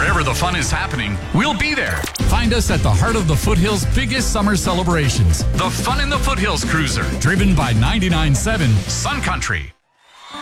Wherever the fun is happening, we'll be there. Find us at the heart of the Foothills' biggest summer celebrations, the Fun in the Foothills Cruiser, driven by 99.7 Sun Country.